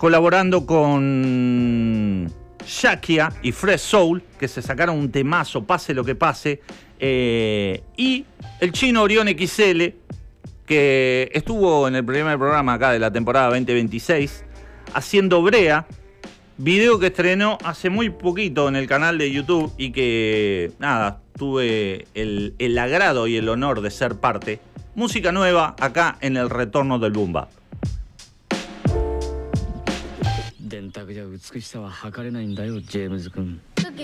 colaborando con Shakia y Fresh Soul, que se sacaron un temazo, pase lo que pase, y el chino Orión XL, que estuvo en el primer programa acá de la temporada 2026, haciendo Brea, video que estrenó hace muy poquito en el canal de YouTube y que, nada, tuve el agrado y el honor de ser parte. Música nueva acá en el retorno del Boom Bap. 電卓じゃ美しさは測れないんだよジェームズ君